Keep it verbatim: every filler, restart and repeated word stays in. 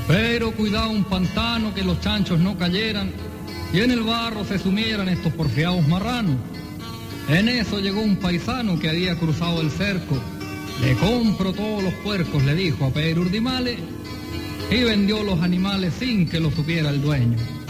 Pero cuidado un pantano que los chanchos no cayeran y en el barro se sumieran estos porfiados marranos. En eso llegó un paisano que había cruzado el cerco. Le compro todos los puercos, le dijo a Pedro Urdimales, y vendió los animales sin que lo supiera el dueño.